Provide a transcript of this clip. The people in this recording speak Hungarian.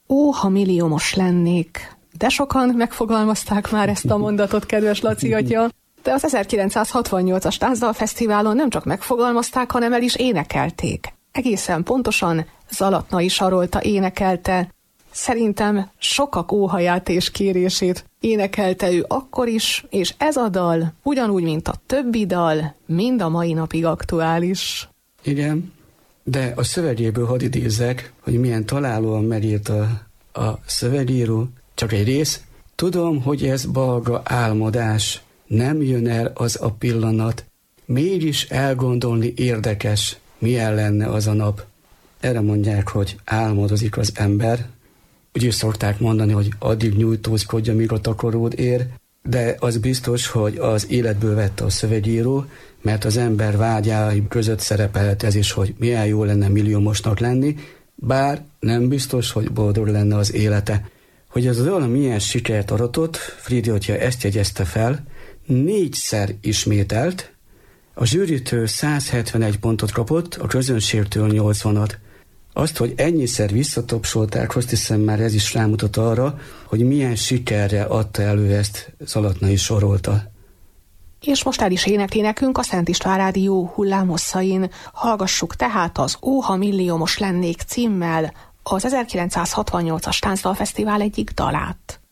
Ó, ha milliómos lennék. De sokan megfogalmazták már ezt a mondatot, kedves Laci atya. De az 1968-as Táncdalfesztiválon nem csak megfogalmazták, hanem el is énekelték. Egészen pontosan Zalatnai Sarolta énekelte. Szerintem sokak óhaját és kérését énekelte ő akkor is, és ez a dal, ugyanúgy, mint a többi dal, mind a mai napig aktuális. Igen, de a szövegéből hadd idézzek, hogy milyen találóan megírta a szövegíró. Csak egy rész. Tudom, hogy ez balga álmodás, nem jön el az a pillanat, mégis elgondolni érdekes, milyen lenne az a nap. Erre mondják, hogy álmodozik az ember. Úgy is szokták mondani, hogy addig nyújtózkodj, amíg a takaród ér, de az biztos, hogy az életből vette a szövegíró, mert az ember vágyái között szerepelt ez is, hogy milyen jó lenne milliómosnak lenni, bár nem biztos, hogy boldog lenne az élete. Hogy az dal milyen sikert aratott, Frídi atya ezt jegyezte fel, 4-szer ismételt, a zsűritől 171 pontot kapott, a közönségtől 80-at. Azt, hogy ennyiszer visszatapsolták, azt hiszem már ez is rámutat arra, hogy milyen sikerre adta elő ezt Zalatnai Sarolta. És most el is énekli nekünk a Szent István Rádió hullámhosszain. Hallgassuk tehát az Ó, ha milliómos lennék címmel az 1968-as Táncdalfesztivál egyik dalát.